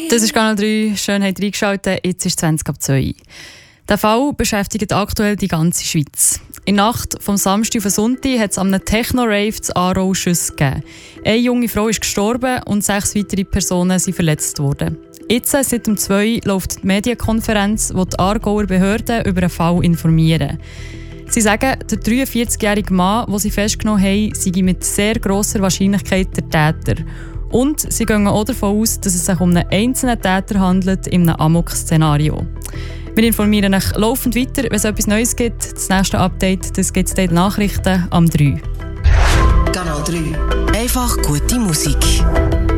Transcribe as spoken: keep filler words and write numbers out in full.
Das ist Kanal drei, schön habt ihr reingeschaltet, jetzt ist zwanzig ab zwei. Der Fall beschäftigt aktuell die ganze Schweiz. In der Nacht vom Samstag auf den Sonntag hat es an einem Techno-Rave zu Aarau Schüsse gegeben. Eine junge Frau ist gestorben und sechs weitere Personen sind verletzt worden. Jetzt, seit um zwei, läuft die Medienkonferenz, wo die Aargauer Behörden über den Fall informieren. Sie sagen, der dreiundvierzigjährige Mann, den sie festgenommen haben, sei mit sehr grosser Wahrscheinlichkeit der Täter. Und sie gehen auch davon aus, dass es sich um einen einzelnen Täter handelt in einem Amok-Szenario. Wir informieren euch laufend weiter, wenn es etwas Neues gibt. Das nächste Update gibt es in den Nachrichten am drei. Kanal drei. Einfach gute Musik.